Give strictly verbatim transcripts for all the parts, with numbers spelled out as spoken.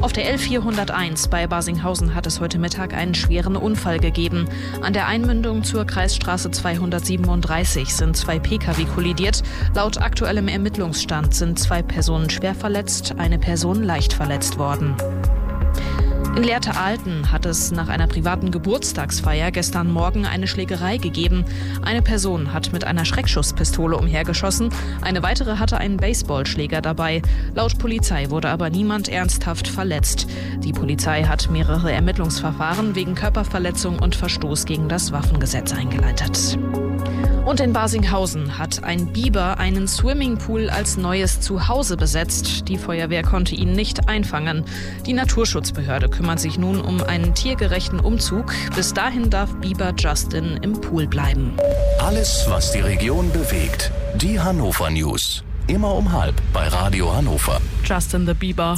Auf der L vierhunderteins bei Barsinghausen hat es heute Mittag einen schweren Unfall gegeben. An der Einmündung zur Kreisstraße zweihundertsiebenunddreißig sind zwei Pkw kollidiert. Laut aktuellem Ermittlungsstand sind zwei Personen schwer verletzt, eine Person leicht verletzt worden. In Lehrte-Alten hat es nach einer privaten Geburtstagsfeier gestern Morgen eine Schlägerei gegeben. Eine Person hat mit einer Schreckschusspistole umhergeschossen, eine weitere hatte einen Baseballschläger dabei. Laut Polizei wurde aber niemand ernsthaft verletzt. Die Polizei hat mehrere Ermittlungsverfahren wegen Körperverletzung und Verstoß gegen das Waffengesetz eingeleitet. Und in Barsinghausen hat ein Biber einen Swimmingpool als neues Zuhause besetzt. Die Feuerwehr konnte ihn nicht einfangen. Die Naturschutzbehörde kümmert sich nun um einen tiergerechten Umzug. Bis dahin darf Biber Justin im Pool bleiben. Alles, was die Region bewegt. Die Hannover News. Immer um halb bei Radio Hannover. Justin the Bieber.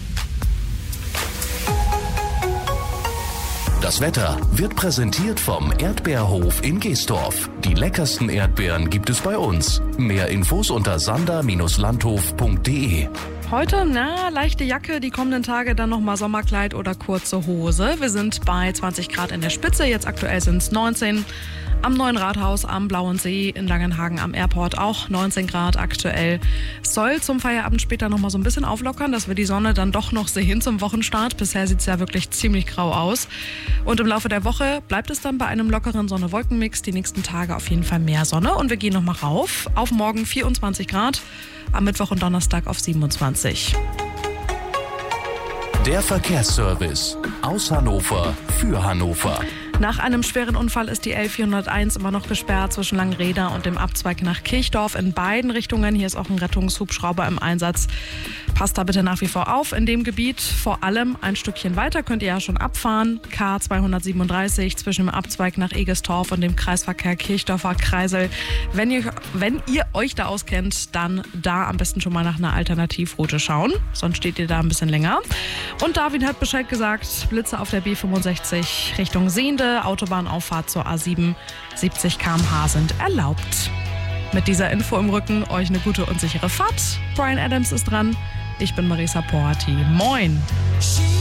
Das Wetter wird präsentiert vom Erdbeerhof in Geesdorf. Die leckersten Erdbeeren gibt es bei uns. Mehr Infos unter sander Bindestrich landhof punkt de. Heute, na, leichte Jacke, die kommenden Tage dann nochmal Sommerkleid oder kurze Hose. Wir sind bei zwanzig Grad in der Spitze, jetzt aktuell sind es neunzehn. Am Neuen Rathaus am Blauen See in Langenhagen am Airport auch neunzehn Grad aktuell. Es soll zum Feierabend später nochmal so ein bisschen auflockern, dass wir die Sonne dann doch noch sehen zum Wochenstart. Bisher sieht es ja wirklich ziemlich grau aus. Und im Laufe der Woche bleibt es dann bei einem lockeren Sonne-Wolken-Mix. Die nächsten Tage auf jeden Fall mehr Sonne. Und wir gehen nochmal rauf. Auf morgen vierundzwanzig Grad, am Mittwoch und Donnerstag auf siebenundzwanzig. Der Verkehrsservice aus Hannover für Hannover. Nach einem schweren Unfall ist die L vierhunderteins immer noch gesperrt zwischen Langreda und dem Abzweig nach Kirchdorf in beiden Richtungen. Hier ist auch ein Rettungshubschrauber im Einsatz. Passt da bitte nach wie vor auf in dem Gebiet. Vor allem ein Stückchen weiter könnt ihr ja schon abfahren. K zweihundertsiebenunddreißig zwischen dem Abzweig nach Egestorf und dem Kreisverkehr Kirchdorfer Kreisel. Wenn ihr, wenn ihr euch da auskennt, dann da am besten schon mal nach einer Alternativroute schauen. Sonst steht ihr da ein bisschen länger. Und David hat Bescheid gesagt, Blitze auf der B fünfundsechzig Richtung Sehnde. Autobahnauffahrt zur A sieben, siebzig Kilometer pro Stunde sind erlaubt. Mit dieser Info im Rücken euch eine gute und sichere Fahrt. Brian Adams ist dran. Ich bin Marisa Porti. Moin!